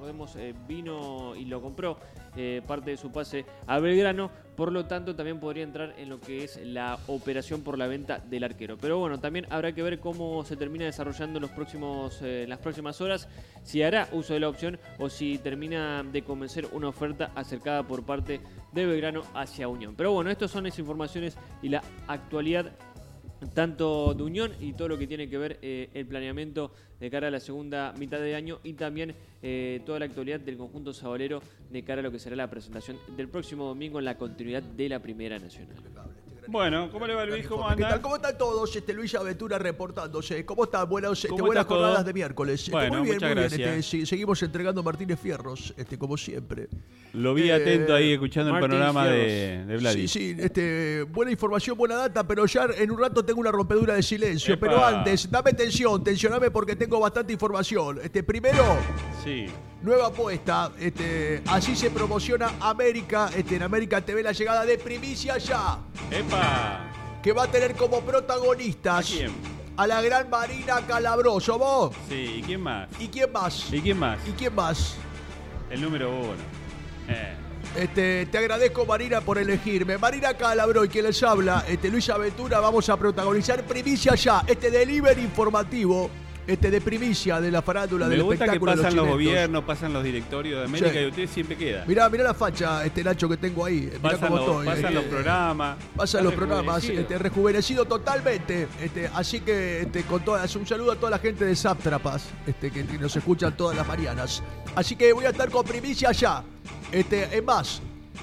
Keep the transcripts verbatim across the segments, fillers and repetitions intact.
recordemos, eh, vino y lo compró eh, parte de su pase a Belgrano, por lo tanto también podría entrar en lo que es la operación por la venta del arquero. Pero bueno, también habrá que ver cómo se termina desarrollando los próximos, eh, las próximas horas, si hará uso de la opción o si termina de convencer una oferta acercada por parte de Belgrano hacia Unión. Pero bueno, estas son las informaciones y la actualidad tanto de Unión y todo lo que tiene que ver eh, el planeamiento de cara a la segunda mitad de año y también eh, toda la actualidad del conjunto sabalero de cara a lo que será la presentación del próximo domingo en la continuidad de la Primera Nacional. Bueno, ¿cómo le va Luis? ¿Cómo anda? ¿Qué tal? ¿Cómo están todos? Este, Luis Aventura reportándose. ¿Cómo están? Buenas, este, ¿Cómo buenas está todo? jornadas de miércoles. Este, Bueno, muy bien, muchas muy bien. gracias. Este, si- seguimos entregando Martínez Fierros, este, como siempre. Lo vi Eh, atento ahí escuchando el Martín panorama de, Fierros. de Vladi. Sí, sí, este, buena información, buena data, pero ya en un rato tengo una rompedura de silencio. Epa. Pero antes, dame tensión, tensioname porque tengo bastante información. Este, primero, Sí. nueva apuesta. Este, así se promociona América. Este, en América T V la llegada de Primicia Ya, ¡Epa! que va a tener como protagonistas ¿A quién? a la gran Marina Calabroso. ¿Vos? Sí, ¿y quién más? ¿Y quién más? ¿Y quién más? ¿Y quién más? El número uno. Eh. Este, te agradezco, Marina, por elegirme. Marina Calabro y quien les habla, este, Luis Aventura, vamos a protagonizar Primicia Ya, este delivery informativo, este de primicia de la farándula Me del gusta que espectáculo de pasan los chilenos. gobiernos, pasan los directorios de América Sí. y usted siempre queda. Mirá, mirá la facha, este Nacho, que tengo ahí. Mirá Pasan, cómo los, estoy. pasan este, los programas. Pasan Está los programas, rejuvenecido. este, rejuvenecido totalmente. Este, así que este, con todas, un saludo a toda la gente de Sátrapas, este, que, que nos escuchan todas las marianas. Así que voy a estar con Primicia Ya. Este, es más,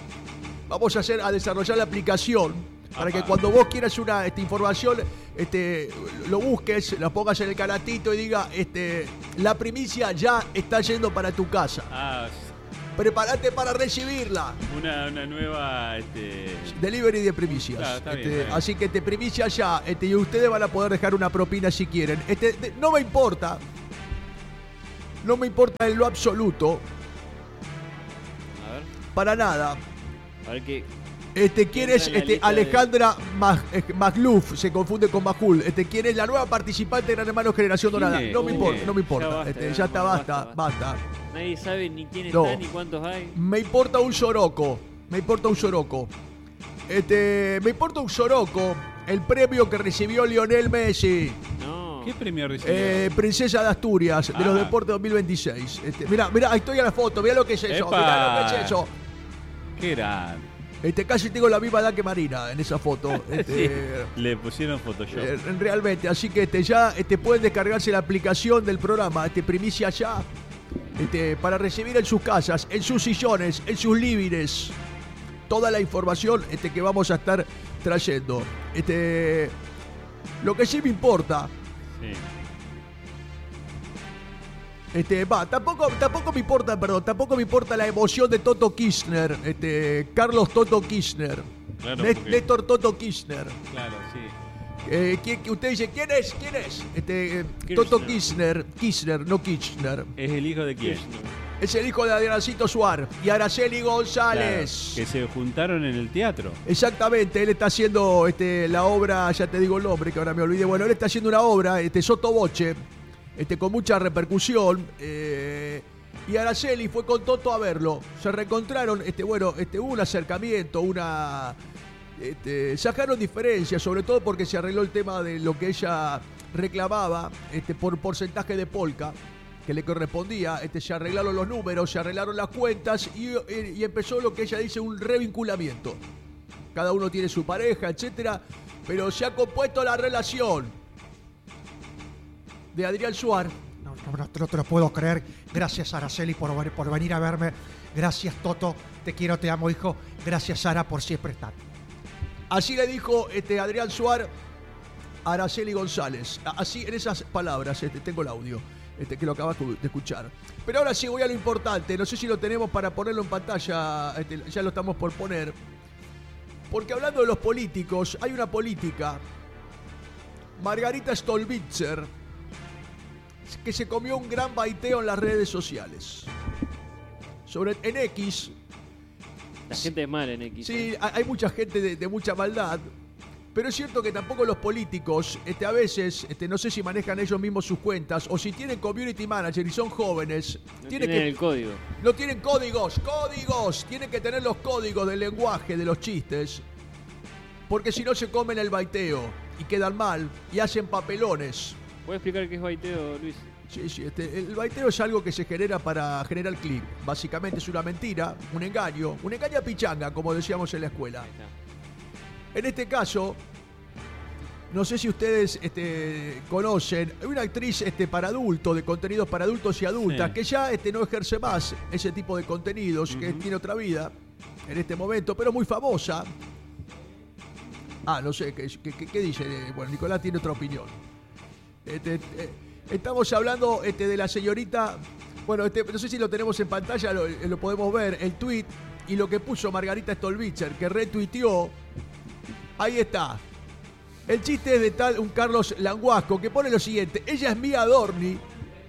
vamos a hacer a desarrollar la aplicación para que Ajá. cuando vos quieras una esta información, este, lo busques, la pongas en el canatito y diga, este, la primicia ya está yendo para tu casa. Ah, Prepárate para recibirla. una, una nueva. Este, Delivery de primicias. Claro, está bien, Este, está bien. Así que te primicia ya, este, y ustedes van a poder dejar una propina si quieren. Este, de- no me importa. No me importa en lo absoluto. A ver, Para nada. a ver qué. Este, ¿quién es Entra en la este, lista Alejandra Mag- eh, Magluf? Se confunde con Majul. Este, ¿quién es la nueva participante de Gran Hermano Generación ¿Quién Dorada? es? No me ¿Quién importa, es? no me importa. Ya basta, Este, ya, ya está, basta, basta, basta. Nadie sabe ni quién No. está ni cuántos hay. Me importa un soroco. Me importa un soroco. Este, me importa un soroco. El premio que recibió Lionel Messi. No. ¿Qué premio recibió? Eh, Princesa de Asturias, de los Ah. Deportes dos mil veintiséis. Este, mirá, mirá, ahí estoy a la foto. Mirá lo que es eso. Epa. Mirá lo que es eso. ¿Qué era? Este, casi tengo la misma edad que Marina en esa foto. Este, Sí, le pusieron Photoshop. Eh, realmente, así que este, ya este, pueden descargarse la aplicación del programa, este, Primicia Ya, este, para recibir en sus casas, en sus sillones, en sus livings, toda la información este, que vamos a estar trayendo. Este, lo que sí me importa, Sí. este, va, tampoco, tampoco me importa, perdón, tampoco me importa la emoción de Toto Kirchner, este, Carlos Toto Kirchner, Claro, Né- porque- Néstor Toto Kirchner. Claro, sí. Eh, ¿quién- que usted dice, ¿quién es? ¿Quién es? Este, eh, Kirchner. Toto Kirchner, Kirchner, no Kirchner. ¿Es el hijo de quién? Es el hijo de Adriancito Suar y Araceli González. Claro, que se juntaron en el teatro. Exactamente, él está haciendo este, la obra, ya te digo el nombre, que ahora me olvidé. Bueno, él está haciendo una obra, este, Sotoboche, este, con mucha repercusión. eh, y Araceli fue con Toto a verlo. Se reencontraron, este, bueno, este, hubo un acercamiento, una. Este, sacaron diferencias, sobre todo porque se arregló el tema de lo que ella reclamaba este, por porcentaje de polka que le correspondía. Este, se arreglaron los números, se arreglaron las cuentas y, y empezó lo que ella dice un revinculamiento. Cada uno tiene su pareja, etcétera, pero se ha compuesto la relación de Adrián Suar. No, no, no, no te lo puedo creer. Gracias, Araceli, por, ver- por venir a verme. Gracias, Toto. Te quiero, te amo, hijo. Gracias, Sara, por siempre estar. Así le dijo este, Adrián Suar a Araceli González. A- Así, en esas palabras, este, tengo el audio, este, que lo acabas de escuchar. Pero ahora sí voy a lo importante. No sé si lo tenemos para ponerlo en pantalla. Este, ya lo estamos por poner. Porque hablando de los políticos, hay una política, Margarita Stolbizer, que se comió un gran baiteo en las redes sociales. Sobre, en X. La gente es mala en X. Sí, ¿eh? hay hay mucha gente de, de mucha maldad, Pero es cierto que tampoco los políticos, este, a veces, este, no sé si manejan ellos mismos sus cuentas o si tienen community manager y son jóvenes, No tienen tienen que, el código. no tienen códigos, códigos, tienen que tener los códigos del lenguaje, de los chistes, porque si no se comen el baiteo y quedan mal y hacen papelones. ¿Puedes explicar qué es baiteo, Luis? Sí, sí, este, el baiteo es algo que se genera para generar clip. Básicamente es una mentira, un engaño, un engaño a pichanga, como decíamos en la escuela. Ahí está. En este caso, no sé si ustedes este, conocen, hay una actriz este, para adultos, de contenidos para adultos y adultas, Sí. que ya este, no ejerce más ese tipo de contenidos, que Ujú. tiene otra vida en este momento, pero muy famosa. Ah, no sé, ¿qué, qué, qué- qué dice? Eh, Bueno, Nicolás tiene otra opinión. Este, eh, estamos hablando este, de la señorita, bueno, este, no sé si lo tenemos en pantalla, lo, lo podemos ver, el tweet y lo que puso Margarita Stolbizer, que retuiteó. Ahí está. El chiste es de tal un Carlos Languasco que pone lo siguiente. Ella es Mía Adorni.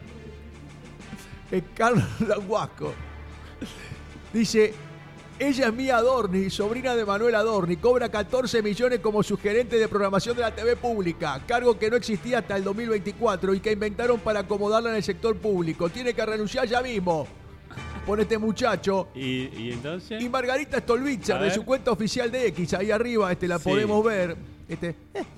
Es Carlos Languasco. Dice, ella es Mía Adorni, sobrina de Manuel Adorni. Cobra catorce millones como su gerente de programación de la T V pública. Cargo que no existía hasta el dos mil veinticuatro y que inventaron para acomodarla en el sector público. Tiene que renunciar ya mismo. Pone este muchacho. ¿Y, y entonces? Y Margarita Stolbizer, A de ver. su cuenta oficial de X, ahí arriba este, la Sí. podemos ver. Este,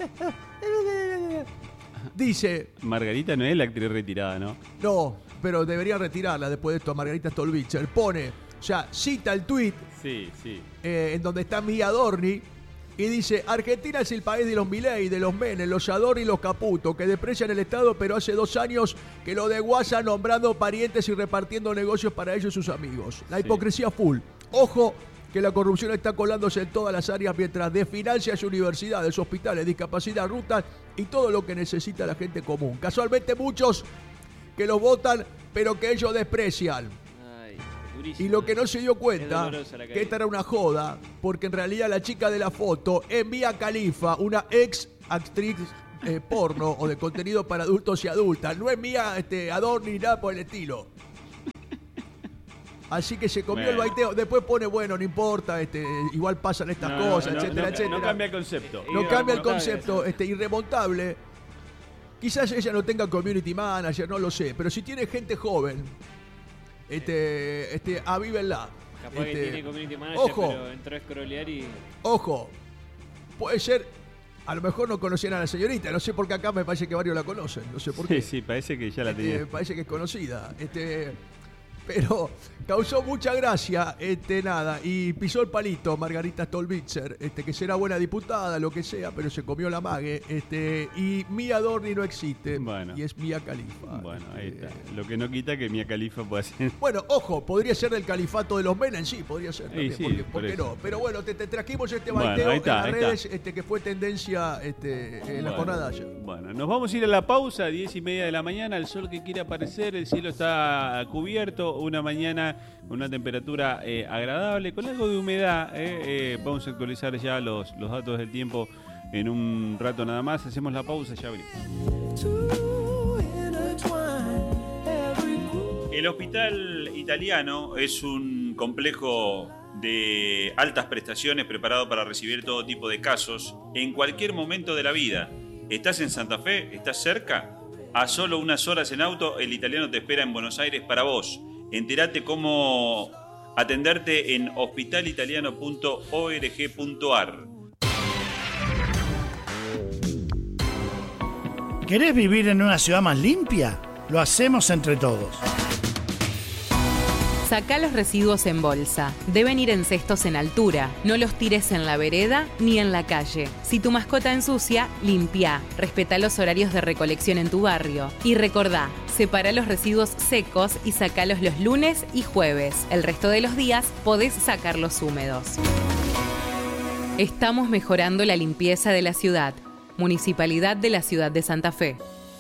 dice, Margarita no es la actriz retirada, ¿no? no, pero debería retirarla después de esto a Margarita Stolbizer. Pone, o sea, cita el tweet Sí, sí. eh, en donde está Mía Adorni y dice, Argentina es el país de los Milei, de los Menem, los Adorni y los Caputo, que desprecian el Estado, pero hace dos años que lo desguazan nombrando parientes y repartiendo negocios para ellos y sus amigos. La Sí. hipocresía full. Ojo que la corrupción está colándose en todas las áreas mientras desfinancia universidades, hospitales, discapacidad, rutas y todo lo que necesita la gente común. Casualmente muchos que los votan, pero que ellos desprecian. Ay, durísimo. Y lo que no se dio Es cuenta, dolorosa la que caída. esta era una joda, porque en realidad la chica de la foto es Mia Khalifa, una ex actriz eh, porno o de contenido para adultos y adultas. No es Mia este, Adorni ni nada por el estilo. Así que se comió Bueno. el baiteo. Después pone, bueno, no importa, este, igual pasan estas No, no, cosas, no, etcétera, no, etcétera. No cambia el concepto. No cambia el Irremontable, concepto, eso. este, irremontable. Quizás ella no tenga community manager, no lo sé, pero si tiene gente joven, este, este, avívenla. Capaz Este, que tiene community manager, ojo. pero entró a scrollear y... Ojo, puede ser, a lo mejor no conocían a la señorita, no sé por qué acá me parece que varios la conocen, no sé por qué. Sí, sí, parece que ya la Este, tenía. parece que es conocida. Este, pero causó mucha gracia, este, nada, y pisó el palito Margarita Stolbizer, este, que será buena diputada, lo que sea, pero se comió la mague, este, y Mia Adorni no existe, Bueno. y es Mia Khalifa. Bueno, ahí Este, está. Lo que no quita que Mia Khalifa pueda hacer. Bueno, ojo, podría ser del califato de los Menem, sí, podría ser también, sí, porque, por ¿por qué eso. no? Pero bueno, te, te trajimos este Bueno, baiteo ahí está, en las ahí está. redes este, que fue tendencia este, en la Bueno, jornada de ayer. Bueno, nos vamos a ir a la pausa, diez y media de la mañana, el sol que quiere aparecer, el cielo está cubierto, una mañana con una temperatura eh, agradable, con algo de humedad. eh, eh, vamos a actualizar ya los, los datos del tiempo en un rato nada más. Hacemos la pausa, ya abrimos. El Hospital Italiano es un complejo de altas prestaciones preparado para recibir todo tipo de casos en cualquier momento de la vida. ¿Estás en Santa Fe? ¿Estás cerca? A solo unas horas en auto, el Italiano te espera en Buenos Aires para vos. Entérate cómo atenderte en hospital italiano punto org punto ar. ¿Querés vivir en una ciudad más limpia? Lo hacemos entre todos. Sacá los residuos en bolsa. Deben ir en cestos en altura. No los tires en la vereda ni en la calle. Si tu mascota ensucia, limpia. Respeta los horarios de recolección en tu barrio. Y recordá, separa los residuos secos y sacalos los lunes y jueves. El resto de los días podés sacarlos húmedos. Estamos mejorando la limpieza de la ciudad. Municipalidad de la Ciudad de Santa Fe.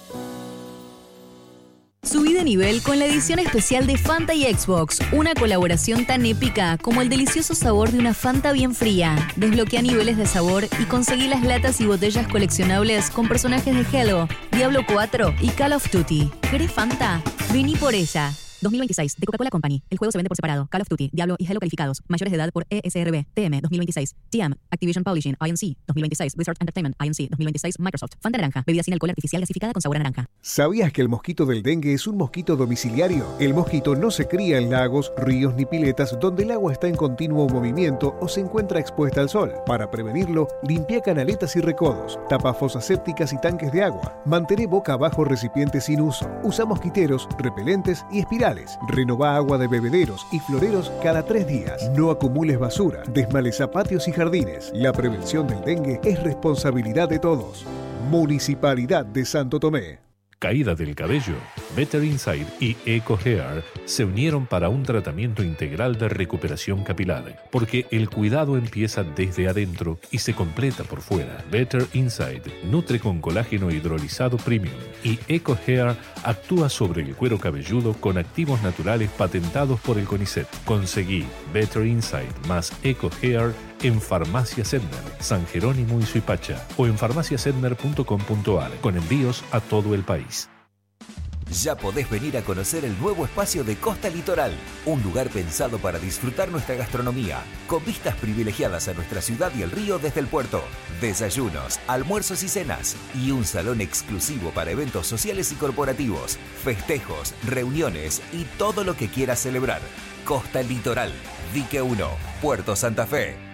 Subí de nivel con la edición especial de Fanta y Xbox, una colaboración tan épica como el delicioso sabor de una Fanta bien fría. Desbloquea niveles de sabor y conseguí las latas y botellas coleccionables con personajes de Halo, Diablo cuatro y Call of Duty. ¿Querés Fanta? Vení por ella. dos mil veintiséis, de Coca-Cola Company. El juego se vende por separado. Call of Duty, Diablo y Halo calificados. Mayores de edad por E S R B. T M dos mil veintiséis. T M, Activision Publishing, I N C dos mil veintiséis. Blizzard Entertainment, I N C dos mil veintiséis. Microsoft. Fanta naranja. Bebida sin alcohol artificial gasificada con sabor a naranja. ¿Sabías que el mosquito del dengue es un mosquito domiciliario? El mosquito no se cría en lagos, ríos ni piletas donde el agua está en continuo movimiento o se encuentra expuesta al sol. Para prevenirlo, limpia canaletas y recodos, tapa fosas sépticas y tanques de agua. Mantén boca abajo recipientes sin uso. Usa mosquiteros, repelentes y espirales. Renová agua de bebederos y floreros cada tres días. No acumules basura. Desmaleza patios y jardines. La prevención del dengue es responsabilidad de todos. Municipalidad de Santo Tomé. Caída del cabello, Better Inside y Eco Hair se unieron para un tratamiento integral de recuperación capilar, porque el cuidado empieza desde adentro y se completa por fuera. Better Inside nutre con colágeno hidrolizado premium y Eco Hair actúa sobre el cuero cabelludo con activos naturales patentados por el CONICET. Conseguí Better Inside más Eco Hair en Farmacia Sedmer, San Jerónimo y Suipacha o en farmacia sedmer punto com punto a r con envíos a todo el país. Ya podés venir a conocer el nuevo espacio de Costa Litoral, un lugar pensado para disfrutar nuestra gastronomía, con vistas privilegiadas a nuestra ciudad y el río desde el puerto, desayunos, almuerzos y cenas, y un salón exclusivo para eventos sociales y corporativos, festejos, reuniones y todo lo que quieras celebrar. Costa Litoral, Dique uno, Puerto Santa Fe.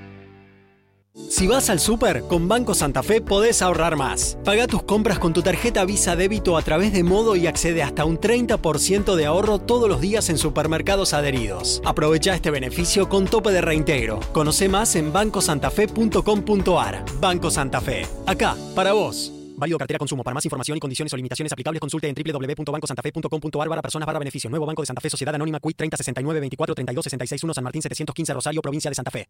Si vas al súper, con Banco Santa Fe podés ahorrar más. Paga tus compras con tu tarjeta Visa Débito a través de Modo y accede hasta un treinta por ciento de ahorro todos los días en supermercados adheridos. Aprovecha este beneficio con tope de reintegro. Conoce más en banco santa fe punto com punto a r. Banco Santa Fe. Acá, para vos. Válido cartera consumo. Para más información y condiciones o limitaciones aplicables, consulte en doble u doble u doble u punto banco santa fe punto com punto a r barra personas barra beneficio. Nuevo Banco de Santa Fe, Sociedad Anónima, C U I treinta sesenta y nueve veinticuatro treinta y dos sesenta y seis uno, San Martín setecientos quince, Rosario, provincia de Santa Fe.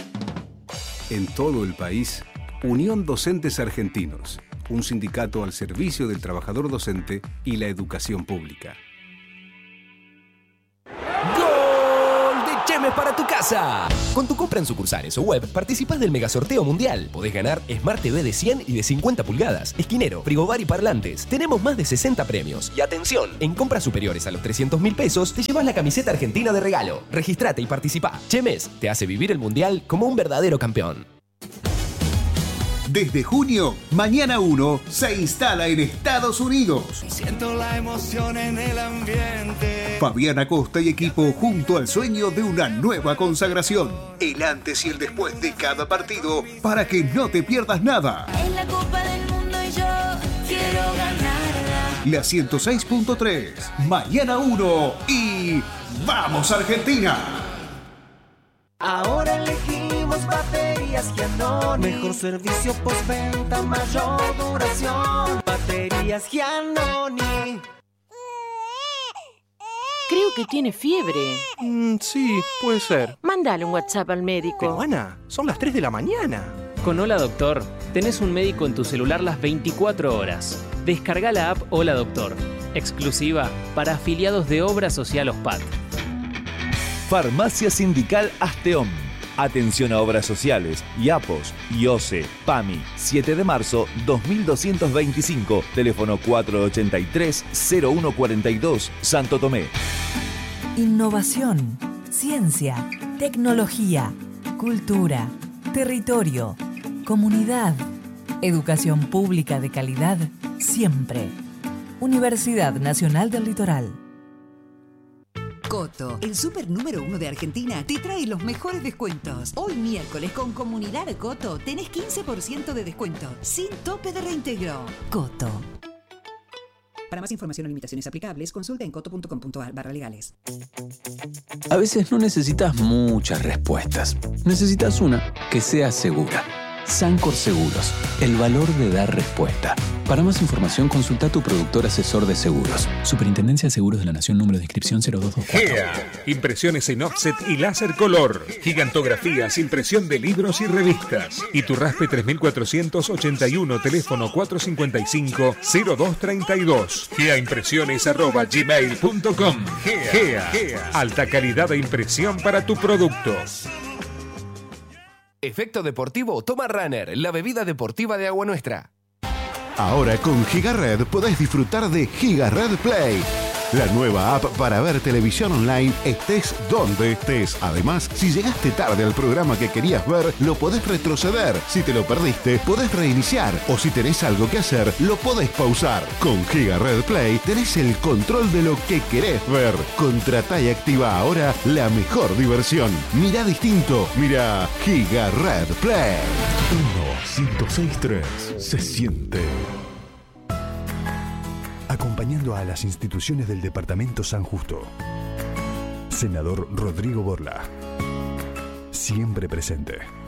En todo el país, Unión Docentes Argentinos, un sindicato al servicio del trabajador docente y la educación pública. ¡Gol de Chemes para tu casa! Con tu compra en sucursales o web, participás del megasorteo mundial. Podés ganar Smart T V de cien y de cincuenta pulgadas, esquinero, frigobar y parlantes. Tenemos más de sesenta premios. Y atención, en compras superiores a los trescientos mil pesos, te llevas la camiseta argentina de regalo. Registrate y participá. Chemes te hace vivir el mundial como un verdadero campeón. Desde junio, Mañana uno se instala en Estados Unidos. Siento la emoción en el ambiente. Fabián Acosta y equipo junto al sueño de una nueva consagración. El antes y el después de cada partido para que no te pierdas nada. Es la Copa del Mundo y yo quiero ganarla. La ciento seis punto tres, Mañana uno y ¡vamos Argentina! Ahora elegimos baterías Giannoni. Mejor servicio postventa, mayor duración. Baterías Giannoni. Creo que tiene fiebre. Mm, sí, puede ser. Mándale un WhatsApp al médico. Pero Ana, son las tres de la mañana. Con Hola Doctor, tenés un médico en tu celular las veinticuatro horas. Descarga la app Hola Doctor, exclusiva para afiliados de Obra Social O S P A T. Farmacia Sindical Asteón. Atención a obras sociales, I A P O S, I O S E, PAMI. siete de marzo dos mil doscientos veinticinco. Teléfono cuatro ochenta y tres cero uno cuarenta y dos, Santo Tomé. Innovación, ciencia, tecnología, cultura, territorio, comunidad, educación pública de calidad, siempre. Universidad Nacional del Litoral. Coto, el súper número uno de Argentina, te trae los mejores descuentos. Hoy miércoles con Comunidad Coto tenés quince por ciento de descuento, sin tope de reintegro. Coto. Para más información o limitaciones aplicables, consulta en coto punto com punto a r barra legales. A veces no necesitas muchas respuestas. Necesitas una que sea segura. Sancor Seguros, el valor de dar respuesta. Para más información, consulta a tu productor asesor de seguros. Superintendencia de Seguros de la Nación, número de inscripción cero dos dos cuatro. G E A, impresiones en offset y láser color. Gigantografías, impresión de libros y revistas. Iturraspe tres mil cuatrocientos ochenta y uno, teléfono cuatro cinco cinco cero dos tres dos. geaimpresiones arroba gmail punto com. G E A, G E A, alta calidad de impresión para tu producto. Efecto Deportivo Toma Runner, la bebida deportiva de Agua Nuestra. Ahora con Gigared podés disfrutar de Gigared Play. la nueva app para ver televisión online estés donde estés. Además, si llegaste tarde al programa que querías ver, lo podés retroceder. Si te lo perdiste, podés reiniciar. O si tenés algo que hacer, lo podés pausar. Con Giga Red Play tenés el control de lo que querés ver. Contratá y activa ahora la mejor diversión. Mirá distinto. Mirá Giga Red Play. uno ciento seis punto tres se siente. Acompañando a las instituciones del Departamento San Justo. Senador Rodrigo Borla. Siempre presente.